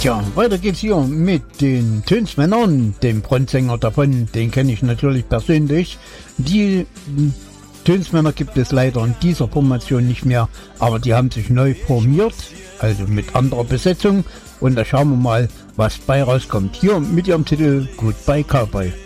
Tja, weiter geht's hier mit den Tönsmännern, dem Frontsänger davon, den kenne ich natürlich persönlich. Die Tönsmänner gibt es leider in dieser Formation nicht mehr, aber die haben sich neu formiert, also mit anderer Besetzung. Und da schauen wir mal, was bei rauskommt. Hier mit ihrem Titel Goodbye Cowboy.